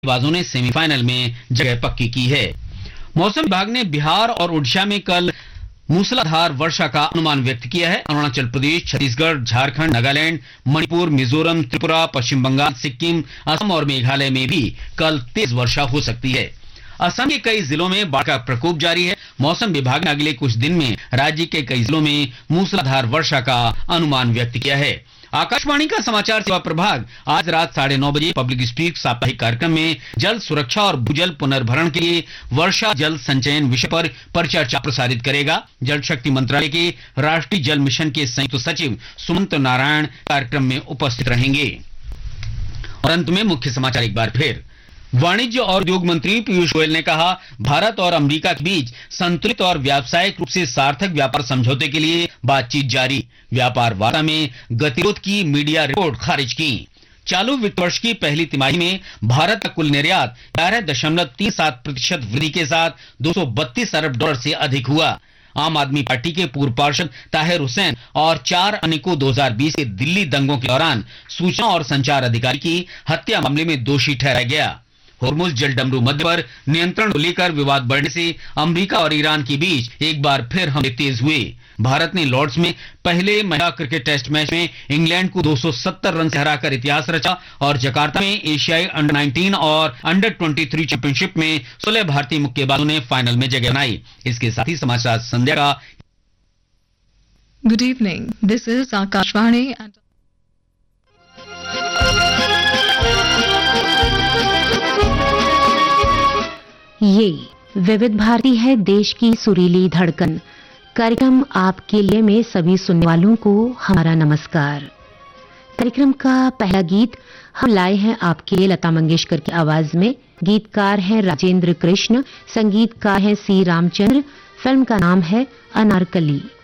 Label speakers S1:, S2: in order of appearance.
S1: बाजों ने सेमीफाइनल में जगह पक्की की है। मौसम विभाग ने बिहार और उड़ीसा में कल मूसलाधार वर्षा का अनुमान व्यक्त किया है। अरुणाचल प्रदेश, छत्तीसगढ़, झारखंड, नागालैंड, मणिपुर, मिजोरम, त्रिपुरा, पश्चिम बंगाल, सिक्किम, असम और मेघालय में भी कल तेज वर्षा हो सकती है। असम के कई जिलों में बाढ़ का प्रकोप जारी है। मौसम विभाग ने अगले कुछ दिन में राज्य के कई जिलों में मूसलाधार वर्षा का अनुमान व्यक्त किया है। आकाशवाणी का समाचार सेवा प्रभाग आज रात 9:30 बजे पब्लिक स्पीक साप्ताहिक कार्यक्रम में जल सुरक्षा और भूजल पुनर्भरण के लिए वर्षा जल संचयन विषय पर परिचर्चा प्रसारित करेगा। जल शक्ति मंत्रालय के राष्ट्रीय जल मिशन के संयुक्त सचिव सुमंत नारायण कार्यक्रम में उपस्थित रहेंगे। और अंत में मुख्य समाचार एक बार फिर। वाणिज्य और उद्योग मंत्री पीयूष गोयल ने कहा, भारत और अमेरिका के बीच संतुलित और व्यावसायिक रूप से सार्थक व्यापार समझौते के लिए बातचीत जारी। व्यापार वार्ता में गतिरोध की मीडिया रिपोर्ट खारिज की। चालू वित्त वर्ष की पहली तिमाही में भारत का कुल निर्यात 11.37% वृद्धि के साथ $232 अरब से अधिक हुआ। आम आदमी पार्टी के पूर्व पार्षद ताहिर हुसैन और 4 अन्य को 2020 के दिल्ली दंगों के दौरान सूचना और संचार अधिकारी की हत्या मामले में दोषी ठहराया गया। होर्मुज जल डमरू मध्य पर नियंत्रण को लेकर विवाद बढ़ने से अमेरिका और ईरान के बीच एक बार फिर हमले तेज हुए। भारत ने लॉर्ड्स में पहले महिला क्रिकेट टेस्ट मैच में इंग्लैंड को 270 रन से हराकर इतिहास रचा और जकार्ता में एशियाई अंडर 19 और अंडर 23 चैंपियनशिप में 16 भारतीय मुक्केबाजों ने फाइनल में जगह बनाई। इसके साथ ही समाचार संध्या का
S2: good evening, this is Akashvani.
S3: ये विविध भारती है, देश की सुरीली धड़कन। कार्यक्रम आपके लिए में सभी सुनने वालों को हमारा नमस्कार। कार्यक्रम का पहला गीत हम लाए हैं आपके लिए लता मंगेशकर की आवाज में। गीतकार हैं राजेंद्र कृष्ण, संगीतकार हैं सी रामचंद्र। फिल्म का नाम है अनारकली।